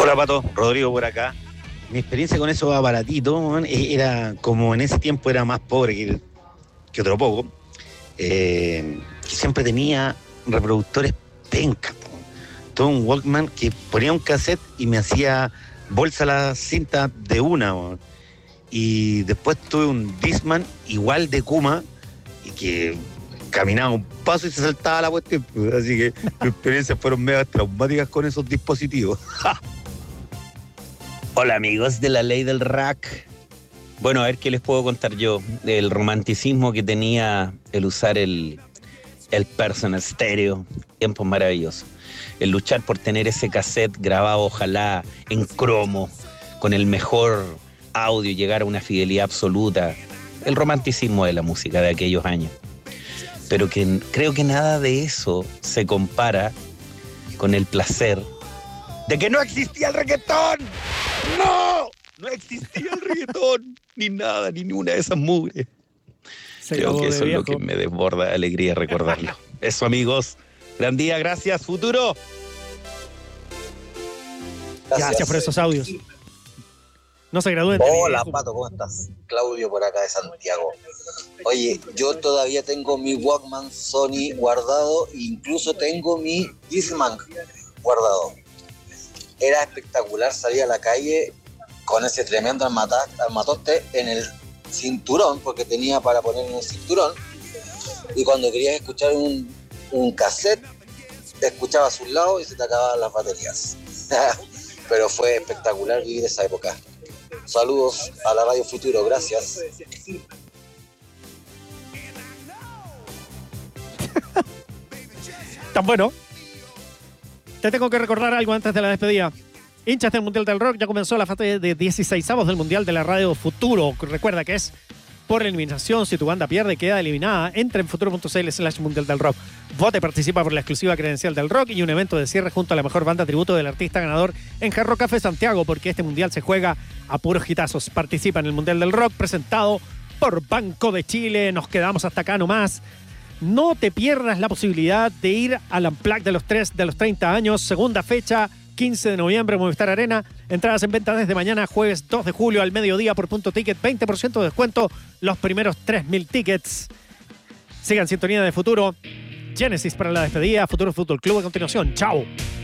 Hola Pato, Rodrigo por acá. Mi experiencia con esos aparatitos, man, era como en ese tiempo era más pobre que otro poco, que siempre tenía reproductores pencas, po. Todo un Walkman que ponía un cassette y me hacía bolsa la cinta de una, man. Y después tuve un Discman igual de Kuma y que caminaba un paso y se saltaba la cuestión, pues. Así que mis experiencias fueron medio traumáticas con esos dispositivos. Hola amigos de la ley del rack. Bueno, a ver qué les puedo contar yo del romanticismo que tenía el usar el personal stereo, tiempos maravillosos. El luchar por tener ese cassette grabado ojalá en cromo, con el mejor audio, llegar a una fidelidad absoluta. El romanticismo de la música de aquellos años. Pero que creo que nada de eso se compara con el placer de que no existía el reggaetón. ¡No! No existía el reggaetón, ni nada, ni ninguna de esas mugres. Creo que eso es lo que me desborda de alegría recordarlo. Eso, amigos. Gran día, gracias, futuro. Gracias por esos audios. No se gradúen. Hola, Pato, ¿cómo estás? Claudio por acá de Santiago. Oye, yo todavía tengo mi Walkman Sony guardado, incluso tengo mi Discman guardado. Era espectacular salir a la calle con ese tremendo armatoste en el cinturón, porque tenía para poner en el cinturón, y cuando querías escuchar un cassette, te escuchabas a un lado y se te acababan las baterías. Pero fue espectacular vivir esa época. Saludos a la Radio Futuro, gracias. Tan bueno. Te tengo que recordar algo antes de la despedida. Hinchas del Mundial del Rock, ya comenzó la fase de 16avos del Mundial de la Radio Futuro. Recuerda que es por eliminación. Si tu banda pierde, queda eliminada. Entra en futuro.cl/Mundial del Rock. Vote, participa por la exclusiva credencial del rock y un evento de cierre junto a la mejor banda tributo del artista ganador en Hard Rock Café Santiago, porque este Mundial se juega a puros hitazos. Participa en el Mundial del Rock presentado por Banco de Chile. Nos quedamos hasta acá nomás. No te pierdas la posibilidad de ir al Unplugged de los 30 años, segunda fecha, 15 de noviembre, Movistar Arena. Entradas en venta desde mañana, jueves 2 de julio al mediodía por Punto Ticket. 20% de descuento, los primeros 3.000 tickets. Sigan sintonía de Futuro. Génesis para la despedida, Futuro Fútbol Club a continuación. ¡Chao!